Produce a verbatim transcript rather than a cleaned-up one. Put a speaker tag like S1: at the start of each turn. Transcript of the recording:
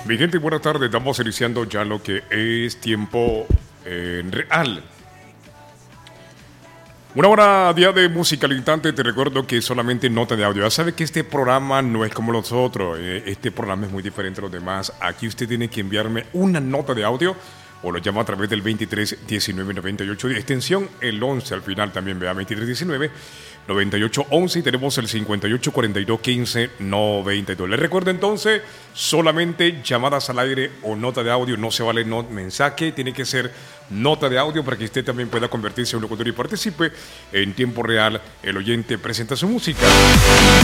S1: Mi gente, buenas tardes. Estamos iniciando ya lo que es tiempo eh, real. Una hora día de música al instante. Te recuerdo que solamente nota de audio. Ya sabes que este programa no es como los otros. Eh, este programa es muy diferente a los demás. Aquí usted tiene que enviarme una nota de audio o lo llama a través del veintitrés diecinueve noventa y ocho, extensión el once al final también, vea, veintitrés diecinueve noventa y ocho once, y tenemos el cincuenta y ocho cuarenta y dos quince noventa y dos. Les recuerdo entonces, solamente llamadas al aire o nota de audio, no se vale no, mensaje, tiene que ser nota de audio para que usted también pueda convertirse en un locutor y participe en tiempo real. El oyente presenta su música.